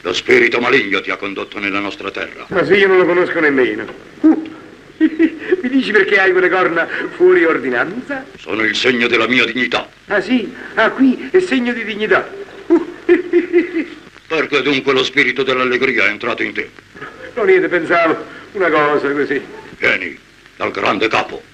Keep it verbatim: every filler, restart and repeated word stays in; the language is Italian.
Lo spirito maligno ti ha condotto nella nostra terra. Ma se io non lo conosco nemmeno. Uh. Mi dici perché hai quelle corna fuori ordinanza? Sono il segno della mia dignità. Ah sì? Ah, qui è segno di dignità. Uh. Perché dunque lo spirito dell'allegria è entrato in te? Non niente, pensavo una cosa così. Vieni, dal grande capo.